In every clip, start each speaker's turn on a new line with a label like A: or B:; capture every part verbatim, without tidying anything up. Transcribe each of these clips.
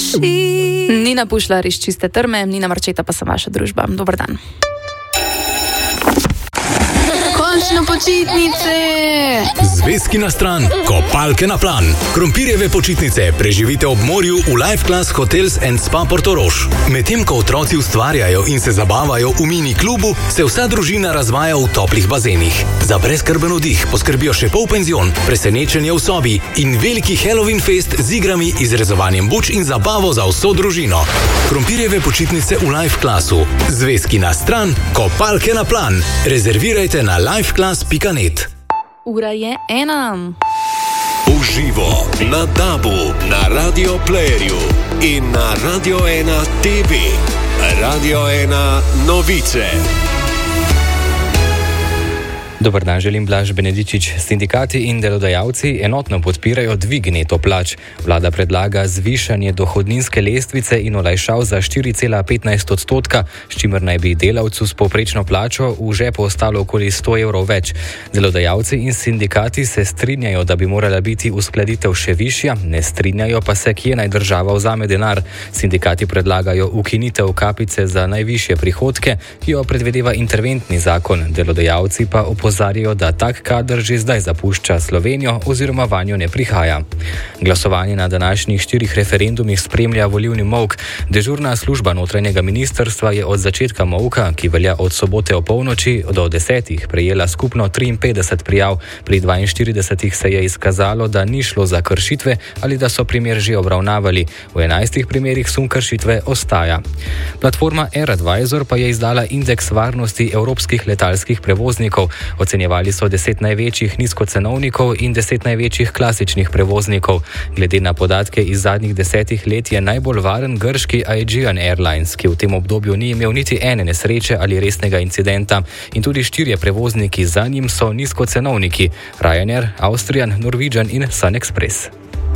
A: Nina Pušlar iz Čiste trme, Nina Marčeta pa sem vaša družba. Dobar dan. Končno počitnice!
B: Zvezki na stran, kopalke na plan. Krompirjeve počitnice preživite ob morju v Life Class Hotels and Spa Portorož. Medtem ko otroci ustvarjajo in se zabavajo v mini klubu, se vsa družina razvaja v toplih bazenih. Za brezskrben vdih poskrbijo še polpenzion, presenečenje v sobi in veliki Halloween fest z igrami, izrezovanjem buč in zabavo za vso družino. Krompirjeve počitnice v Life Classu. Zvezki na stran, kopalke na plan. Rezervirajte na lifeclass pika net.
A: Ura je ena.
C: Uživo na Dabu, na Radio Playerju in na Radio ena T V. Radio ena novice.
D: Dobar dan, želim Blaž Benedičič. Sindikati in delodajalci enotno podpirajo dvig neto plač. Vlada predlaga zvišanje dohodninske lestvice in olajšav za štiri cela petnajst odstotka, s čimer naj bi delavcu s povprečno plačo v žepu ostalo okoli sto evrov več. Delodajalci in sindikati se strinjajo, da bi morala biti uskladitev še višja, ne strinjajo pa se, kje naj država vzame denar. Sindikati predlagajo ukinitev kapice za najvišje prihodke, ki jo predvideva interventni zakon. Delodajalci pa opozarjajo, da tak kader že zdaj zapušča Slovenijo oziroma vanjo ne prihaja. Glasovanje na današnjih štirih referendumih spremlja volilni molk. Dežurna služba notranjega ministrstva je od začetka molka, ki velja od sobote o polnoči do desetih, prejela skupno triinpetdeset prijav. Pri dvainštiridesetih se je izkazalo, da ni šlo za kršitve ali da so primer že obravnavali. V enajstih primerih sum kršitve ostaja. Platforma AirAdvisor pa je izdala indeks varnosti evropskih letalskih prevoznikov. Ocenjevali so deset največjih nizkocenovnikov in deset največjih klasičnih prevoznikov. Glede na podatke iz zadnjih desetih let je najbolj varen grški Aegean Airlines, ki v tem obdobju ni imel niti ene nesreče ali resnega incidenta, in tudi štirje prevozniki za njim so nizkocenovniki: Ryanair, Austrian, Norwegian in Sun Express.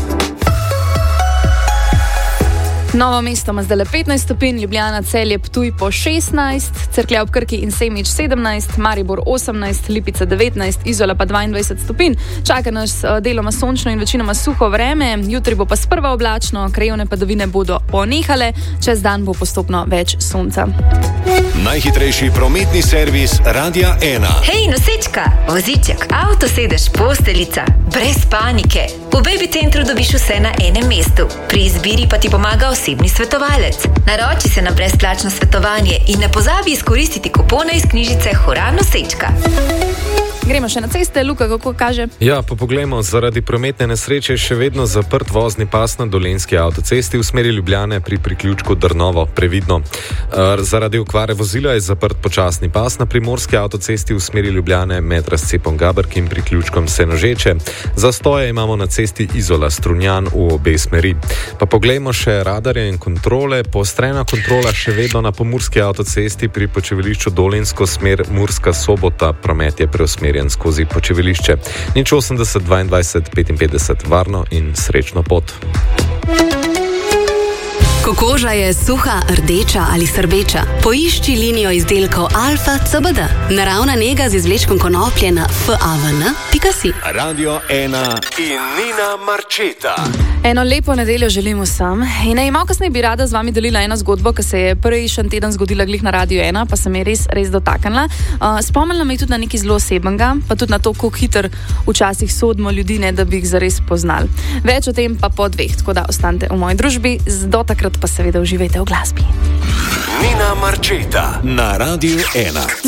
A: Novo mesto ima zdaj le petnajst stopinj, Ljubljana, Celje, Ptuj po šestnajst, Cerklje ob Krki in Semič sedemnajst, Maribor osemnajst, Lipica devetnajst, Izola pa dvaindvajset stopinj. Čaka nas deloma sončno in večinoma suho vreme, jutri bo pa sprva oblačno, krajevne padavine bodo ponehale, čez dan bo postopno več sonca.
C: Najhitrejši prometni servis Radia ena.
E: Hej, nosečka, voziček, avto sedež, posteljica, brez panike. V Baby Centru dobiš vse na enem mestu. Pri izbiri pa ti pomaga osebni svetovalec. Naroči se na brezplačno svetovanje in ne pozabi izkoristiti kupona iz knjižice Hura nosečka.
A: Gremo še na ceste, Luka, kako kaže?
F: Ja, pa poglejmo, zaradi prometne nesreče je še vedno zaprt vozni pas na Dolenjski avtocesti v smeri Ljubljane pri priključku Drnovo. Previdno. Uh, zaradi okvare vozila je zaprt počasni pas na Primorski avtocesti v smeri Ljubljane med razcepom Gaberk in priključkom Senožeče. Zastoje imamo na cesti Izola Strunjan v obe smeri. Pa poglejmo še radarje in kontrole. Poostrena kontrola še vedno na Pomurski avtocesti pri počivališču Dolenjsko smer Murska Sobota. Promet je preusmerjen skozi počivališče. Nič osemdeset dvaindvajset petinpetdeset, varno in srečno pot.
G: Ko koža je suha, rdeča ali srbeča, poišči linijo izdelkov Alfa C B D. Naravna nega z izvlečkom konoplje na favn pika si.
C: Radio ena in Nina Marčeta.
A: Eno lepo nedeljo želim vsem. In ne, malo kasneje bi rada z vami delila eno zgodbo, ki se je prejšnji teden zgodila glih na Radio ena, pa se mi je res, res dotaknila. Uh, spomnila me je tudi na nekaj zelo osebnega, pa tudi na to, kako hiter včasih sodimo ljudi, ne da bi jih zares poznali. Več o tem pa po dveh, tako da ostanite v moji družbi, do takrat pa seveda uživajte v glasbi.
C: Nina Marčeta na Radio ena.